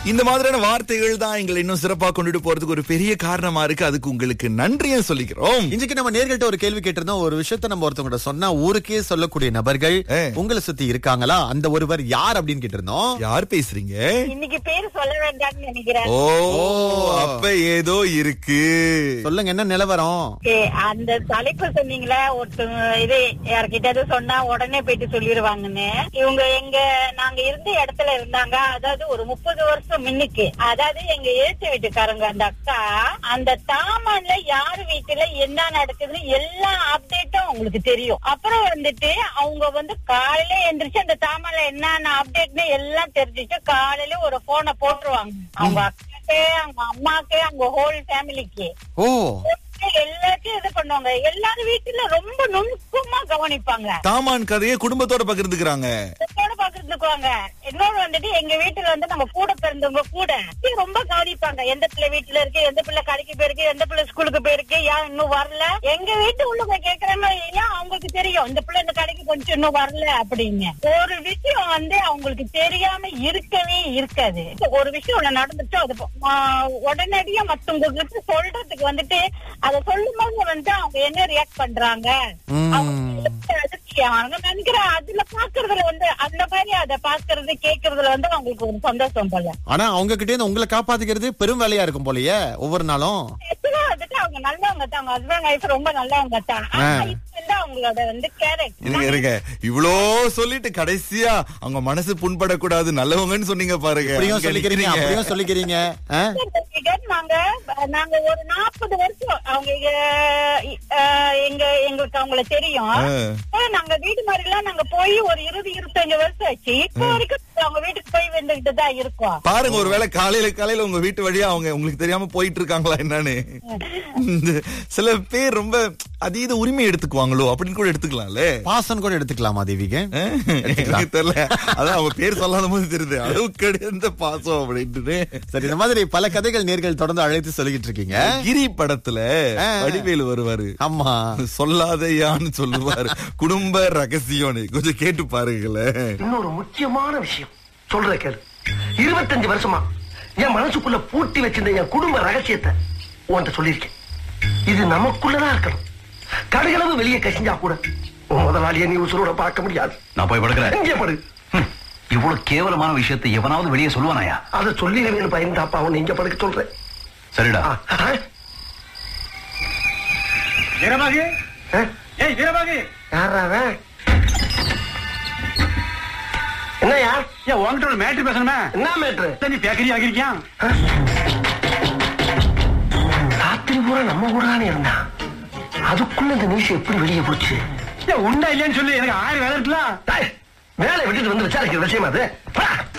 இந்த மாதிரியான வார்த்தைகள் தான் எங்களை இன்னும் சிறப்பா கொண்டுட்டு போறதுக்கு ஒரு பெரிய காரணமா இருக்கு. அதுக்கு உங்களுக்கு நன்றியை சொல்லிக்கிறோம். இன்னைக்கு நம்ம நேர்கள்ட்ட ஒரு கேள்வி கேட்டிருந்தோம். ஒரு விஷயத்த நம்ம ஒருத்தவங்க சொன்னா ஊருக்கே சொல்லக்கூடிய நபர்கள் உங்களை சுத்தி இருக்காங்களா? அந்த ஒருவர் யார் அப்படின்னு கேட்டிருந்தோம். யார் பேசுறீங்க? இன்னைக்கு பேரு சொல்ல வேண்டாம்னு நினைக்கிறேன். ஓ, அப்ப ஏதோ இருக்கு. சொல்லுங்க, என்ன நிலவரம்? அந்த தலைப்பு சொன்னீங்களா, ஒருத்தவங்க இது யார்கிட்ட சொன்னா உடனே போயிட்டு சொல்லிருவாங்கன்னு. இவங்க நாங்க இருந்த இடத்துல இருந்தாங்க. அதாவது ஒரு 30 வருஷம் முன்னுக்கு. அதாவது எங்க ஏற்ற வீட்டுக்காரங்க அந்த அக்கா, அந்த தாமான்ல யாரு வீட்டுல என்ன நடக்குதுன்னு எல்லா அப்டேட்டும் அவங்களுக்கு தெரியும். அப்புறம் வந்துட்டு அவங்க காலையில எந்திரிச்சு அந்த தாமான்ல என்னென்ன அப்டேட்னு எல்லாம் தெரிஞ்சுட்டு காலையில ஒரு போனை போட்டுருவாங்க. அவங்க அக்காக்கு, அவங்க அம்மாக்கு, அவங்க ஹோல் ஃபேமிலிக்கு. ஓ, எல்லாத்தையும் இது பண்ணுவாங்க. எல்லாரும் வீட்டுல ரொம்ப நுணுக்கமா கவனிப்பாங்க. தாமான் கதையை குடும்பத்தோட பகிர்ந்துக்கிறாங்க. பகிர்ந்துக்குவாங்க. இன்னொரு வந்துட்டு எங்க வீட்டுல நம்ம கூட பிறந்தவங்க கூட ரொம்ப கவனிப்பாங்க. எந்த பிள்ளை வீட்டுல இருக்கு, எந்த பிள்ளை கடைக்கு போயிருக்கு, எந்த பிள்ளை ஸ்கூலுக்கு போயிருக்கு, ஏன் இன்னும் வரல. எங்க வீட்டு உள்ளவங்க கேக்குறாங்க, ஏன் அவங்களுக்கு தெரியும் இந்த பிள்ளை இந்த கடைக்கு கொஞ்சம் இன்னும் வரல அப்படின்னு. ஒரு விஷயம் அவங்களுக்கு தெரியாம இருக்கவே இருக்காது. ஒரு விஷயம் ஒண்ணு நடந்துச்சு, அது உடனடியா மத்தவங்களுக்கு சொல்றதுக்கு அதை சொல்லும் போது அவங்க என்ன ரியாக்ட் பண்றாங்க, நினைக்கிறேன். அதுல பாக்குறதுல அந்த மாதிரி அதை பாக்குறது கேக்குறதுல அவங்களுக்கு ஒரு சந்தோஷம் போல. ஆனா அவங்க கிட்டே இருந்து உங்களை காப்பாத்திக்கிறது பெரும் வேலையா இருக்கும் போலயே ஒவ்வொரு நாளும். அவங்க நல்லவங்க தான், அவங்க ஹஸ்பண்ட் வைஃப் ரொம்ப நல்லவங்க தான். அவங்களோட கேரக்டர் இவ்வளோ சொல்லிட்டு கடைசியா அவங்க மனசு புண்படக்கூடாது நல்லவங்கன்னு சொன்னீங்க பாருங்க. அப்படியும் சொல்லிக்கிறீங்க. நாங்க ஒரு 40 வருஷம் அவங்க எங்களுக்கு அவங்கள தெரியும். நாங்க வீடு மாதிரி எல்லாம் நாங்க போய் ஒரு 20-25 வருஷம் ஆச்சு. இப்ப வரைக்கும் அவங்க வீட்டுக்கு போய் வந்துகிட்டு தான் இருக்கோம். பாருங்க, ஒருவேளை காலையில உங்க வீட்டு வழியா அவங்க உங்களுக்கு தெரியாம போயிட்டு இருக்காங்களா என்னன்னு. சில பேர் ரொம்ப அதீத உரிமை எடுத்துக்குவாங்களோ அப்படின்னு கூட எடுத்துக்கலாம்ல. பாசன் கூட எடுத்துக்கலாமா தேவிக்கு? தெரியல, அதான் அவங்க பேர் சொல்லாத போது தெரியுது அளவுக்கு எந்த பாசம் அப்படின்னு. சரி, இந்த மாதிரி பல கதைகள் நேர்கள் தொடர்ந்து அழைத்து சொல்லிக்கிட்டு இருக்கீங்க. கிரி படத்துல வடிவேலு வருவாரு. ஆமா, சொல்லாதையான்னு சொல்லுவாரு. குடும்ப ரகசியம் கொஞ்சம் கேட்டு பாருங்களேன். இன்னொரு முக்கியமான விஷயம் சொல்ற கேளு. 25 வருஷமா என் மனசுக்குள்ள பூட்டி வச்சிருந்த என் குடும்ப ரகசியத்தை உன்கிட்ட சொல்லியிருக்கேன். இது நமக்குள்ளதான் இருக்கணும். கடுகளவு வெளியே கசிஞ்சா கூட முதலாளியை நீ உசுரோட பார்க்க முடியாது. நான் போய் படுக்கிறேன். இங்கே படு. இவ்வளவு கேவலமான விஷயத்தை எவனாவது வெளியே சொல்லுவானாயா? அதை சொல்லிடுவேன்னு பயந்தாப்பா உன்னை இங்க படுக்க சொல்றேன். சரிடா. வீரபாகு, வீரபாகு, யாரா? என்னையா? உங்ககிட்ட ஒரு மேட்ரு பேசணுமே. என்ன மேட்ரு? நீ பேக்கரி ஆகிருக்கியா? ராத்திரி பூரா நம்ம கூட தானே இருந்தான். அதுக்குள்ள இந்த நியூஸ் எப்படி வெளியே போச்சு? உண்டா இல்லையான்னு சொல்லி எனக்கு 1000 வேலை இருக்கலாம். வேலை விட்டுட்டு வந்து விசாரிக்கிற விஷயம் அது.